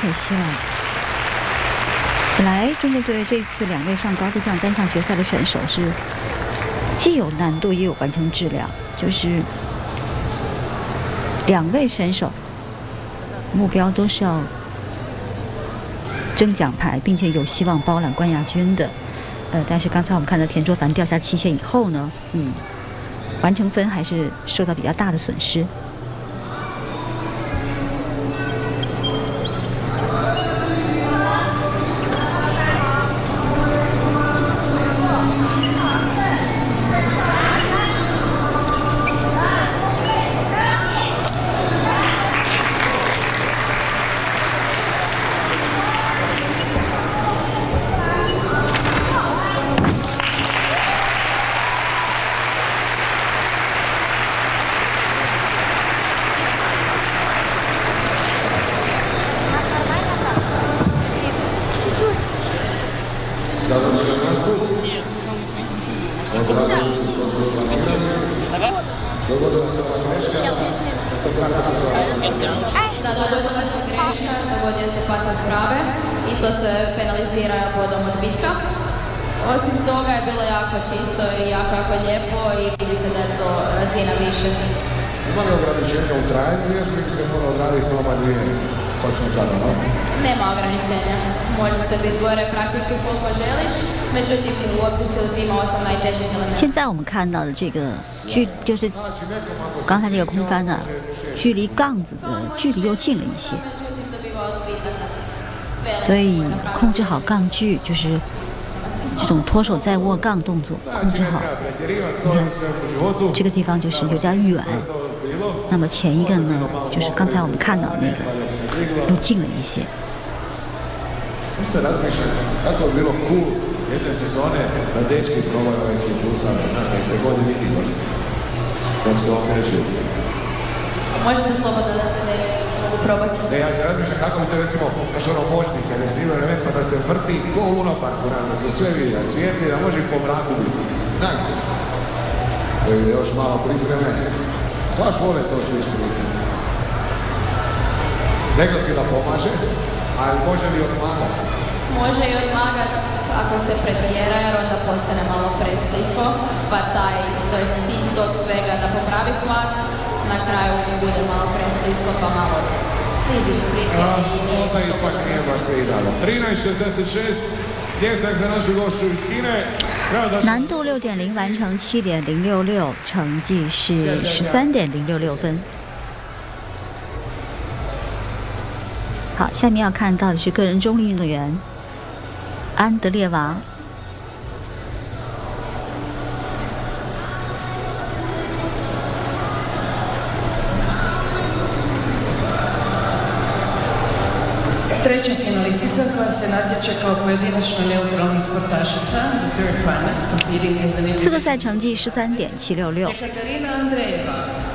可惜了。本来中国队这次2位上高低杠单项决赛的选手是既有难度也有完成质量，就是2位选手目标都是要争奖牌，并且有希望包揽冠亚军的。但是刚才我们看到田卓凡掉下期限以后呢，完成分还是受到比较大的损失。 Dogodio se paca s prave i to se penalizira bodom odbitka. Osim toga je bilo jako čisto i jako lijepo i vidi se da je to razina više. Ima li ograničenja u trajanju vježbi ili se mora odraditi proba 2 točno sada, no? Nema ograničenja. Može se biti gore praktički koliko želiš, međutim u obzir se uzima 8 najtežih elementa. 现在我们看到的这个就是刚才这个空翻呢，距离杠子的距离又近了一些，所以控制好杠距，就是这种脱手再握杠动作控制好。你看这个地方就是有点远，那么前一个呢，就是刚才我们看到那个又近了一些。 jedne sezone da dečki probaju ovaj svoj pucal, da se god vidi dok se okreću. Možete slobodno da se mogu probati. Ne, ja se razmišljam kako bi te recimo naš ono moćnik, kada je snimao element pa da se vrti ko u lunoparku, da se sve vidi, da svijetli, da može i po mraku biti. Znajte, to je još malo pripreme. Baš vole to su ispilice. Rekla si da pomaže, ali može li odmagati? Može i odmagat ako se pretjera, jer onda postane malo presklisko, pa to je cilj tog svega da popravi hvat, na kraju bude malo presklisko, pa malo kliziš slike i onda ipak nije baš sve idealno. 13.66, pljesak za našu gošću iz Kine. 难度6.0完成7.066，成绩是13.066分。好，下面要看到的是个人中立运动员安德烈娃。 Treća finalistica koja se natječe kao pojedinačno neutralni sportašica, the third finalist competing as an 次个赛成绩13.766。 Katarina Andreeva.